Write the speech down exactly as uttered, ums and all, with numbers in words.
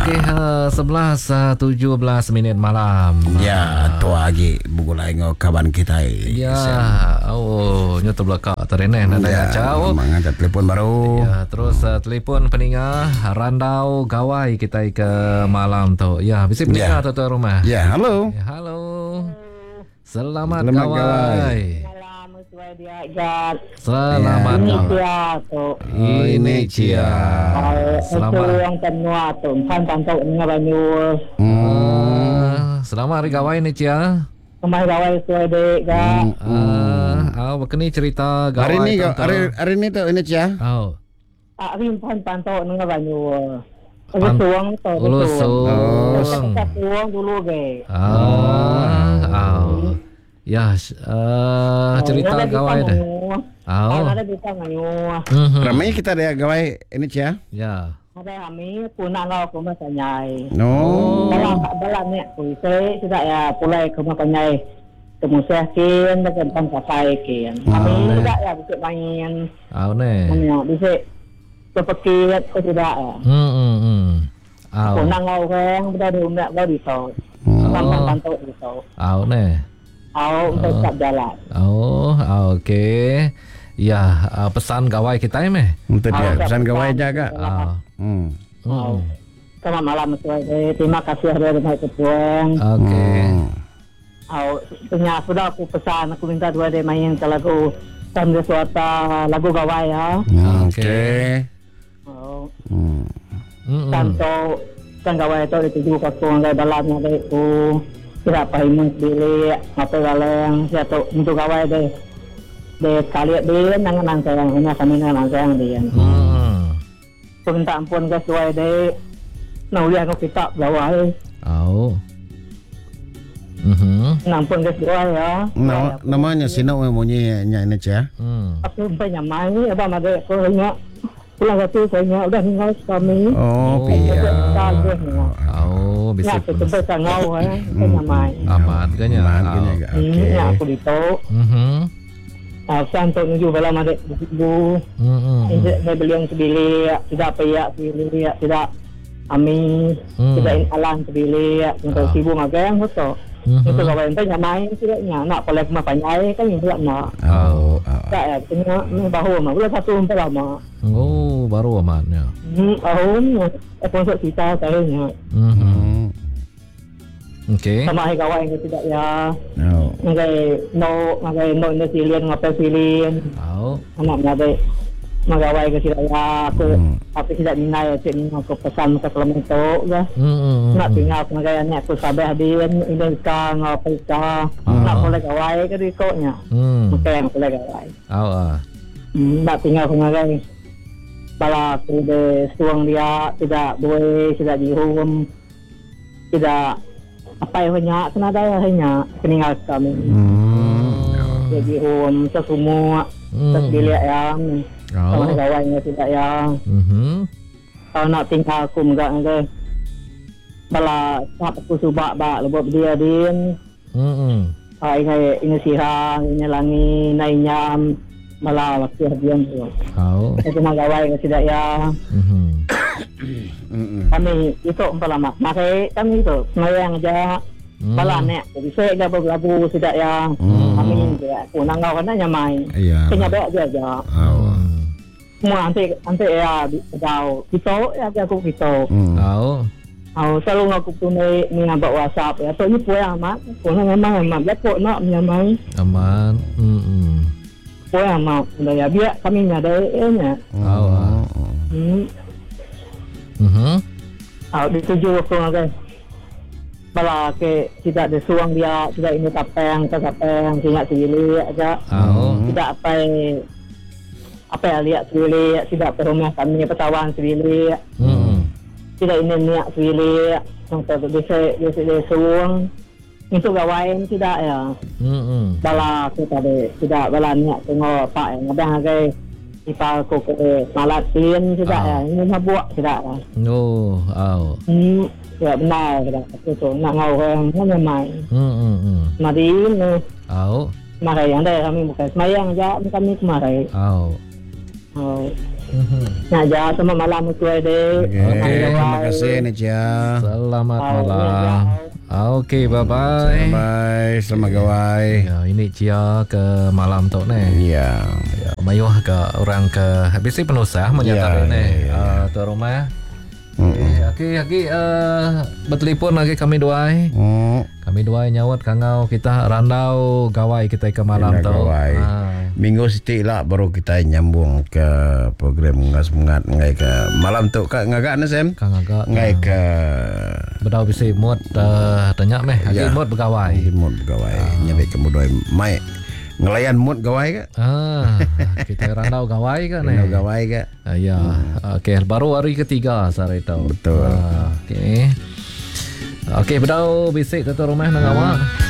Okey, uh, sebelas tujuh belas minit malam. Ya, tu lagi bugulai ngau kawan kita. Ya, oh, nyo terbelakang tereneh nada ya, kacau. Mangangkat telefon baru. Ya, terus uh, telefon peningah randau gawai kita ke malam tu. Ya, bisa peningah ya. Tuan rumah. Ya, halo. Ya, halo. Selamat, Selamat gawai. gawai. Selamat ini gawai. Cia tu. Oh, ini Cia. Selamat. Itu yang tenua tu. Kan tantuk dengan banyu. Hmm. Selamat hari gawai ni Cia. Kemai gawai suai dek kan. Ah, uh, begini cerita gawai. Hari ni hari hari ni tu ini Cia. Oh. Tak rin pan tantuk dengan banyu. Lusuang tu. Lusuang. Lusuang dulu ke. Ah. Oh. Ya, uh, cerita oh, gawai dah. Oh, ada bisa ngayu. Ramai kita ada gawai ini Cia. Ya. Ada kami punang ngau ke masa nyai. No. Dalam dalam ni kuisai sudah ya pulai ke masa nyai. Kemusiakin dengan pangkapai kian. Kami tidak ya bisa main. Oh ne. Kami bisa kepekit ke tidak ya. Hmm hmm hmm. Punang ngau kan sudah diundak ngau di tol. Sampai pantuk di tol. Oh ne. Oh, untuk tak jalan. Oh, okey. Ya, uh, pesan gawai kita ya meh. Untuk dia pesan gawai jaga. Ah. Hmm. Oh. Selamat malam semuanya. Terima kasih ada dengan kepuan. Okey. Oh, punya sudah aku pesan aku minta dua dia main ke lagu Sambil Suata lagu gawai ya. Okey. Oh. Hmm. Tanto kan gawai itu dituju ke sungai dalamnya itu. Tidak apa imun sendiri, apa galeng, siapa untuk gawai deh, deh kali dia nangan sayang, hanya kami nangan sayang dia. Hmm. Minta ampun ke suai deh, nauliah ke kita gawai. Oh. Mhm. Ampun ke suai ya. Nama namanya Sino mempunyai nyanyi Cia. Hmm. Aku punya mai, apa ada aku hanya pulang ke tu saya udah tinggal kami. Oh, iya. Oh, bisa. Ya, kita bisa ngau ya, punya mai. Amat kanya. Amat kanya. Okey. Ya, aku dito. Mhm. Ah, santo nuju bala made bu. Mhm. Ini saya beli yang sebili, tidak payak sebili, tidak ami, tidak alang sebili, untuk sibuk magang betul. Itu kalau ente nyamai tidaknya nak boleh cuma panjai kan yang tidak nak. Oh. Tak ya, kena bahu mah. Udah satu empat lama. Oh, baru amatnya. Hmm, bahu. Aku untuk kita sayanya. Mhm. Okey. Sama hai kawan yang tidak ya. No. Ngagai no, ngagai no ini silien ngapai silien. Oh. Anak ngagai magawai ke tidak ya. Aku tapi tidak minai cik ni aku pesan ke kelam itu ya. Hmm. Nak tinggal ngagai anak aku sabah dia ini ka ngapai ka. Nak boleh gawai ke dikoknya. Hmm. Mungkin boleh gawai. Oh. Ah. Nak tinggal ngagai. Bala aku de suang dia tidak boleh tidak dihum. Tidak apa yang banyak kena daya hanya peninggal kami. Hmm. Jadi um semua terpilih ya. Oh. Sama kawannya tidak ya. Mhm. Kalau nak tinggal aku enggak enggak. Bala tak aku subak ba lebok dia din. Mhm. Ai ini ini sihang ini langi nainyam bala waktu hadian tu. Oh. Itu magawai ke tidak ya. Mhm. Kami itu umpama makai kami itu semayang aja. Bala nek bisa ada beberapa tidak ya. Kami tidak aku nangau kan nyamai. Iya. Kenyabek dia aja. Oh. Semua nanti nanti ya jauh kita ya aku kita. Oh. Oh selalu aku punya ni nampak WhatsApp ya. Tu ni puai amat. Puai memang amat. Dia kok nak nyamai. Aman. Hmm. Puai amat. Dah ya biar kami nyada nya. Oh. Hmm. Mhm. Oh dituju aku ngagai. Bala ke tidak ada suang dia, tidak ini tapeng, tapeng, tidak sendiri aja. Oh. Tidak apa apa ya lihat sendiri, tidak ke rumah kami petawan sendiri. Hmm. Tidak ini niat sendiri, sampai bisa bisa bisa suang. Itu gawain tidak ya. Hmm. Bala kita de tidak bala niat tengok pak yang ada ngagai. Kita aku ke malatin tidak ya, ini mabuk tidak ya. Oh. Oh. Hmm. Ya benar kita itu nak ngau orang mana mai. Hmm. Hmm. Mari ni. Oh. Marai yang dah kami bukan semayang aja kami kemarin. Oh. Oh. Mhm. Nah, ja sama malam itu deh. Okey, terima kasih Necia. Selamat Oh, malam. Okey, bye-bye. Bye, selamat gawai. Ya, ini Cia ke malam tu ni. Ya. Ya, mayuh ke orang ke bisi penusah menyatakan Ya, ni. ya, ya, Ah, tuan rumah. Okey, okey, okey, eh, bertelefon lagi kami duai. Oh, Kami duai nyawat kangau kita randau gawai kita ke malam Randau tu. gawai. Ah. Minggu sitik lah baru kita nyambung ke program ngas mengat ngai ke malam tu kak ngagak na Sam. Kang agak Ngai ke bedau bisi mood uh, tanya meh, Ya. lagi mood bergawai. mood gawai. Nyabik ke mudoi mai ngelayan mood gawai ke? Ah, kita randau gawai kan ni. Randau gawai ke? Ah, ya. Okey, baru hari ketiga sehari tu. Betul. Ah, okey. Okey, bedau bisik tu rumah nang awak.